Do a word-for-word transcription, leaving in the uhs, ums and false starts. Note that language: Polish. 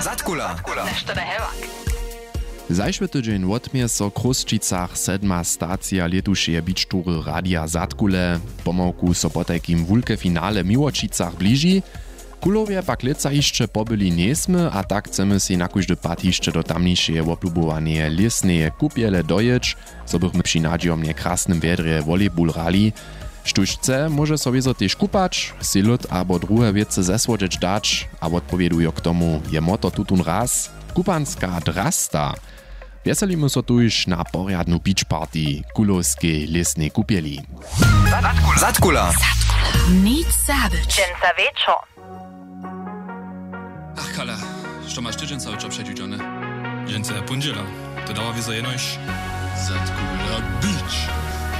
Zatkula. Nešto da hevak. Zajšły tydzień w Otmieso Kruščicach sedma stacja letušeje bičtury Radia Zatkule. Pomałku so po takim wulke finale Miłočicach bliži. Kulowie pak leca jeszcze pobyli niesmy, a tak chcemy si na każdy pat jeszcze do tamniejszej oplubowanie lesnej kupiele dojeć, so bychmy przy nadziomnie krasnym wiedrze volejball rali. Štuž chce, może sobie zo też kupać, si lud albo druhe wiece zesłodzieć dać, a odpowiedujo k tomu je moto tutun raz, kupanska drasta. Wieselimy so tuż na porjadnu beach party kulowskiej lesnej kupieli. Zatkula. Zatkula. Nic zabyć. Dżęca wieczor. Ach, Kala, što masz tydzień cały czas przedjudziony? Dżęca pundziela. To dała wizo jenoś Zatkula Beach.